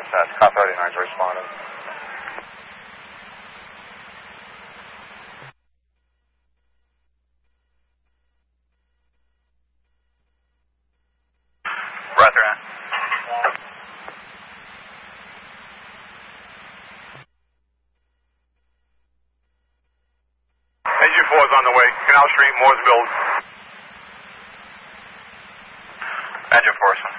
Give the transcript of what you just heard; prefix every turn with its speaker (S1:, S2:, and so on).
S1: That's Car 39's responding.
S2: Roger.
S3: Engine 4 is on the way. Canal Street, Mooresville.
S2: Engine 4.